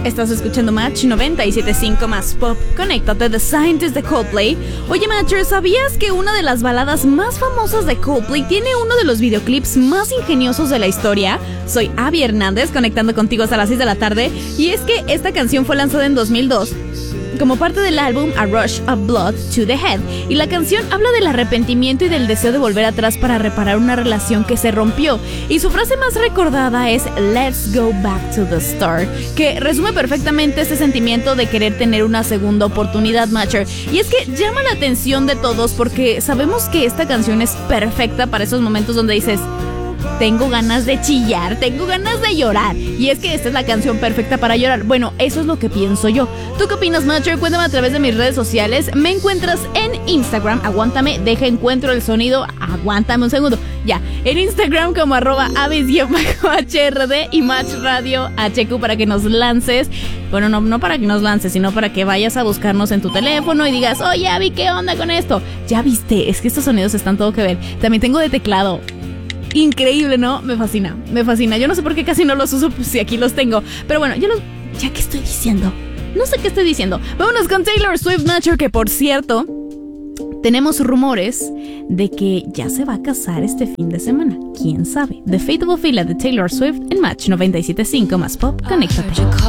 Estás escuchando Match 97.5 más pop. Conéctate, The Scientist de Coldplay. Oye, Matcher, ¿sabías que una de las baladas más famosas de Coldplay tiene uno de los videoclips más ingeniosos de la historia? Soy Abby Hernández, conectando contigo hasta las 6 de la tarde. Y es que esta canción fue lanzada en 2002 como parte del álbum A Rush of Blood to the Head, y la canción habla del arrepentimiento y del deseo de volver atrás para reparar una relación que se rompió, y su frase más recordada es Let's go back to the start, que resume perfectamente ese sentimiento de querer tener una segunda oportunidad, Matcher. Y es que llama la atención de todos porque sabemos que esta canción es perfecta para esos momentos donde dices: tengo ganas de chillar, tengo ganas de llorar. Y es que esta es la canción perfecta para llorar. Bueno, eso es lo que pienso yo. ¿Tú qué opinas, Matcher? Cuéntame a través de mis redes sociales. Me encuentras en Instagram. Aguántame, encuentro el sonido. Aguántame un segundo. Ya, en Instagram como @aves_HRD y Match Radio HQ para que nos lances. Bueno, no para que nos lances, sino para que vayas a buscarnos en tu teléfono y digas: oye, Abby, ¿qué onda con esto? Ya viste, es que estos sonidos están todo que ver. También tengo de teclado. Increíble, ¿no? Me fascina. Yo no sé por qué casi no los uso, pues si aquí los tengo. Pero bueno, ya que estoy diciendo, no sé qué estoy diciendo. Vámonos con Taylor Swift, Matcher, que por cierto, tenemos rumores de que ya se va a casar este fin de semana. ¿Quién sabe? The Faithful Fila de Taylor Swift en Match 97.5 más pop. Conéctate.